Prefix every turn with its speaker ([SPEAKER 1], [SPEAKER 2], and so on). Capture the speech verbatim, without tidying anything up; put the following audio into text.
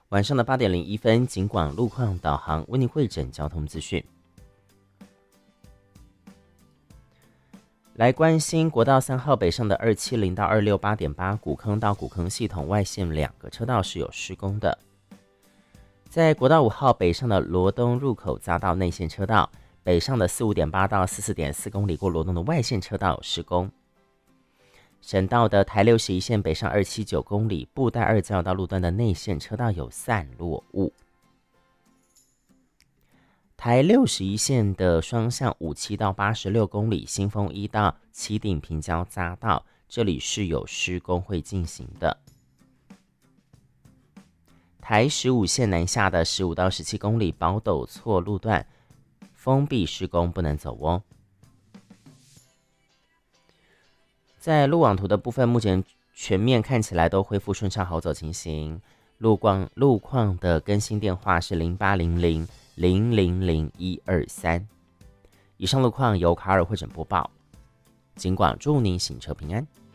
[SPEAKER 1] 晚上的八点零一分，警广路况导航为您汇整交通资讯。来关心国道三号北上的二七零到二六八点八古坑到古坑系统外线两个车道是有施工的。在国道五号北上的罗东入口匝道内线车道，北上的四五点八到四四点四公里过罗东的外线车道有施工。省道的台六十一线北上二七九公里布袋二交道路段的内线车道有散落物。台六十一线的双向五七到八十六公里新丰一到七顶平交匝道，这里是有施工会进行的。台十五线南下的十五到十七公里宝斗错路段封闭施工，不能走哦。在路网图的部分，目前全面看起来都恢复顺畅好走情形。路况路况的更新电话是零八零零零零零一二三。以上路况由卡尔会诊播报，警广祝您行车平安。